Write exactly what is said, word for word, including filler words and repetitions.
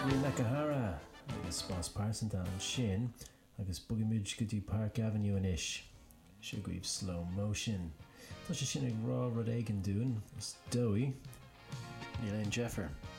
Nakahara agus Boss Parson an sin agus bugamid gotí Park Avenue in ish. Se goibh slow motion. Tá sé sin ag rá rud éigen dún is dói. Ní leon Jeffer.